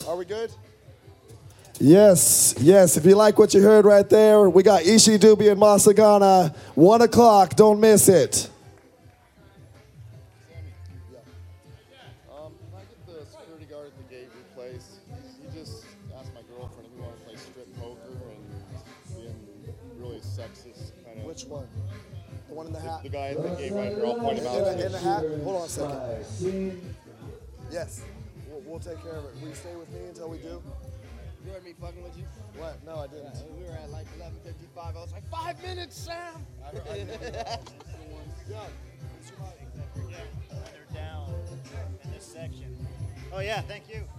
Are we good? Yes, yes. If you like what you heard right there, we got Ishi Dubi and Masagana. 1 o'clock. Don't miss it. Can I get the security guard at the gate replaced? He just asked my girlfriend if we want to play strip poker and being really sexist kind of. Which one? The one in the hat? The guy at the gate right here. I'll point him out. In the hat? Hold on a second. Yes. We'll take care of it. Will you stay with me until we do? You heard me fucking with you? What? No, I didn't. Yeah, we were at like 11:55. I was like, 5 minutes, Sam. They're down in this section. Oh yeah, thank you.